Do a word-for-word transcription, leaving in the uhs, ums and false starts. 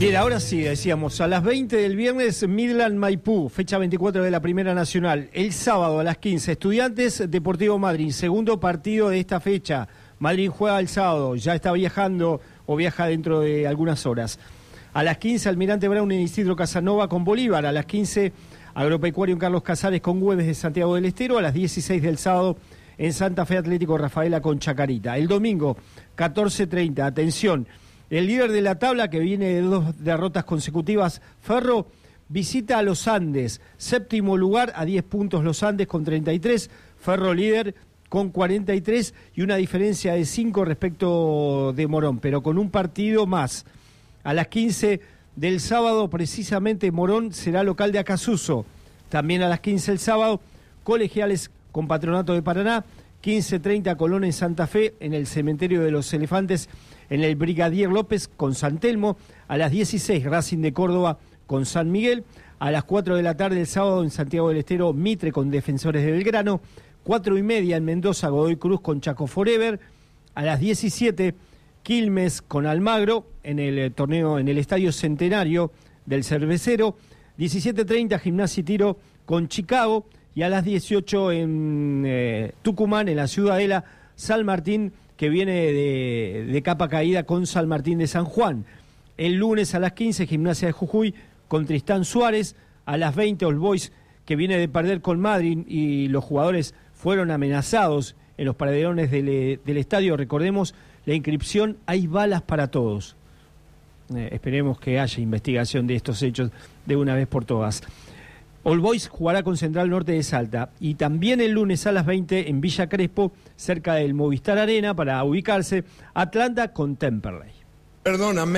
Bien, ahora sí, decíamos, a las veinte del viernes, Midland Maipú, fecha veinticuatro de la Primera Nacional. El sábado a las quince, Estudiantes Deportivo Madryn, segundo partido de esta fecha. Madryn juega el sábado, ya está viajando o viaja dentro de algunas horas. A las quince, Almirante Brown en Isidro Casanova con Bolívar. A las quince, Agropecuario en Carlos Casares con Güemes de Santiago del Estero. A las dieciséis del sábado, en Santa Fe Atlético Rafaela con Chacarita. El domingo, catorce treinta, atención, el líder de la tabla, que viene de dos derrotas consecutivas, Ferro, visita a los Andes. Séptimo lugar, a diez puntos los Andes con treinta y tres. Ferro líder con cuarenta y tres y una diferencia de cinco respecto de Morón, pero con un partido más. A las quince del sábado, precisamente, Morón será local de Acasuso. También a las quince el sábado, Colegiales con Patronato de Paraná. quince treinta, Colón en Santa Fe, en el Cementerio de los Elefantes, en el Brigadier López con San Telmo. A las dieciséis, Racing de Córdoba con San Miguel. A las cuatro de la tarde el sábado, en Santiago del Estero, Mitre con Defensores de Belgrano. cuatro y media en Mendoza, Godoy Cruz con Chaco Forever. A las diecisiete, Quilmes con Almagro, en el eh, torneo, en el Estadio Centenario del Cervecero. diecisiete treinta, Gimnasia y Tiro con Chicago. Y a las dieciocho en eh, Tucumán, en la Ciudadela, San Martín, que viene de, de capa caída con San Martín de San Juan. El lunes a las quince, Gimnasia de Jujuy con Tristán Suárez. A las veinte, All Boys, que viene de perder con Madryn y los jugadores fueron amenazados en los paraderones del, del estadio. Recordemos, la inscripción Hay balas para todos. Eh, esperemos que haya investigación de estos hechos de una vez por todas. All Boys jugará con Central Norte de Salta, y también el lunes a las veinte en Villa Crespo, cerca del Movistar Arena, para ubicarse, Atlanta con Temperley. Perdóname.